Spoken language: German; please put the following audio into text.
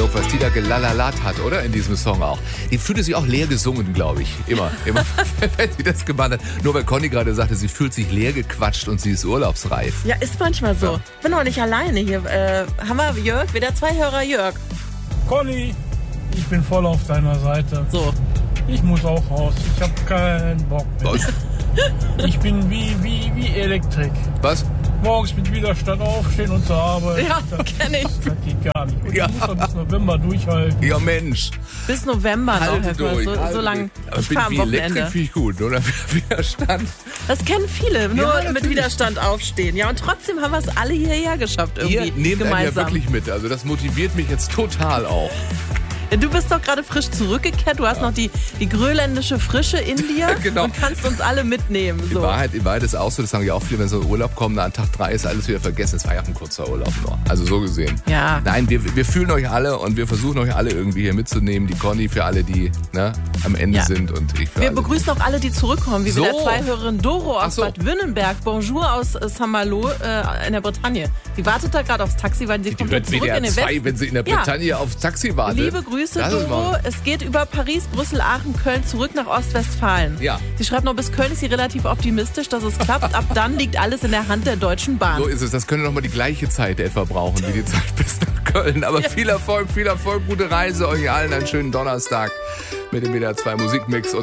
Eindruck, was die da gelalalat hat, oder? In diesem Song auch. Die fühlte sich auch leer gesungen, glaube ich. Immer, wenn sie das gemacht hat. Nur weil Conny gerade sagte, sie fühlt sich leer gequatscht und sie ist urlaubsreif. Ja, ist manchmal so. Ja. Bin auch nicht alleine hier. Haben wir Jörg, wieder 2 Hörer Jörg. Conny, ich bin voll auf deiner Seite. So. Ich muss auch raus. Ich habe keinen Bock mehr. Was? Ich bin wie Elektrik. Was? Morgens mit Widerstand aufstehen und zur Arbeit. Ja, kenn ich. Das geht gar nicht. Und Ja. ich muss doch bis November durchhalten. Ja, Mensch. Bis November noch, Halte Herr Koll. durch. So lange. Aber Ich fahre am wie Elektrik Wochenende. finde ich gut, oder? Widerstand. Das kennen viele, nur Ja, mit natürlich. Widerstand aufstehen. Ja, und trotzdem haben wir es alle hierher geschafft Ihr irgendwie nehmt einen ja gemeinsam. wirklich mit. Also das motiviert mich jetzt total auch. Du bist doch gerade frisch zurückgekehrt. Du hast noch die grönländische Frische in dir Genau. und kannst uns alle mitnehmen. So. In Wahrheit ist auch so, das sagen ja auch viele, wenn sie in Urlaub kommen, an Tag 3 ist alles wieder vergessen. Es war ja auch ein kurzer Urlaub nur. Also so gesehen. Ja. Nein, wir fühlen euch alle und wir versuchen euch alle irgendwie hier mitzunehmen. Die Conny für alle, die am Ende Ja. sind und ich für Wir alle. begrüßen auch alle, die zurückkommen, wie So. wieder 2 Hörerinnen. Doro Ach aus so. Bad Wünnenberg, Bonjour aus Saint-Malo in der Bretagne. Sie wartet da gerade aufs Taxi, weil sie Die kommt hört jetzt zurück in den WDR 2, Westen. wenn sie in der Ja. Bretagne aufs Taxi wartet. Liebe Grüße, Das ist Doro. mal- Es geht über Paris, Brüssel, Aachen, Köln zurück nach Ostwestfalen. Ja. Sie schreibt noch, bis Köln ist sie relativ optimistisch, dass es klappt. Ab dann liegt alles in der Hand der Deutschen Bahn. So ist es. Das könnte noch mal die gleiche Zeit etwa brauchen, wie die Zeit bis nach Köln. Aber viel Erfolg, gute Reise. Euch allen einen schönen Donnerstag mit dem WDR 2 Musikmix.